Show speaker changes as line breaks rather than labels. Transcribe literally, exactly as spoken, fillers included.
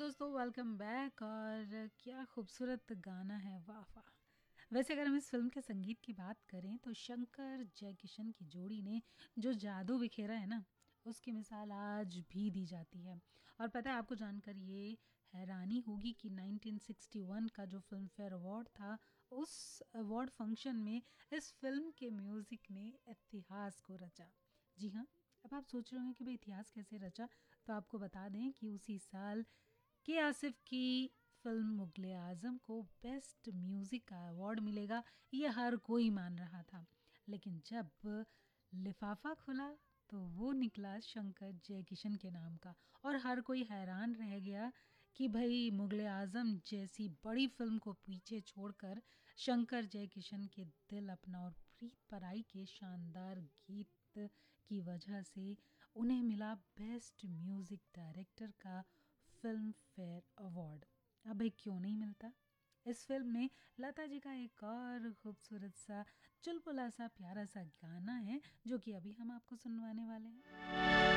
दोस्तों, welcome back. और क्या खूबसूरत गाना है, वाह वाह। वैसे अगर हम इस फिल्म के संगीत की बात करें तो शंकर जयकिशन की जोड़ी ने जो जादू बिखेरा है ना, उसकी मिसाल आज भी दी जाती है। और पता है आपको जानकर ये हैरानी होगी कि नाइनटीन सिक्सटी वन का जो फिल्म फेयर अवार्ड था, उस अवार्ड फंक्शन में इस फिल्म के म्यूज़िक ने इतिहास को रचा। जी हाँ। अब आप सोच रहे होंगे कि भाई इतिहास कैसे रचा, तो आपको बता दें कि उसी साल के आसिफ की फिल्म मुगले आज़म को बेस्ट म्यूज़िक का अवार्ड मिलेगा, ये हर कोई मान रहा था। लेकिन जब लिफाफा खुला तो वो निकला शंकर जयकिशन के नाम का, और हर कोई हैरान रह गया कि भाई मुगले आज़म जैसी बड़ी फिल्म को पीछे छोड़कर शंकर जयकिशन के दिल अपना और प्रीत पराई के शानदार गीत की वजह से उन्हें मिला बेस्ट म्यूज़िक डायरेक्टर का फिल्म फेयर अवार्ड। अब भाई क्यों नहीं मिलता। इस फिल्म में लता जी का एक और खूबसूरत सा चुलबुला सा प्यारा सा गाना है, जो कि अभी हम आपको सुनवाने वाले हैं।